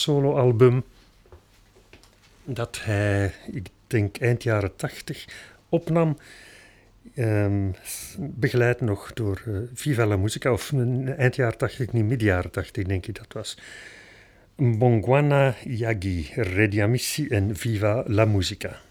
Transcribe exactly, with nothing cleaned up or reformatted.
soloalbum dat hij, ik denk eind jaren tachtig, opnam. Um, begeleid nog door uh, Viva la Musica, of eind jaren tachtig, niet midden jaren tachtig denk ik dat was. Mbongwana Yagi, Rediamissi en Viva la Musica.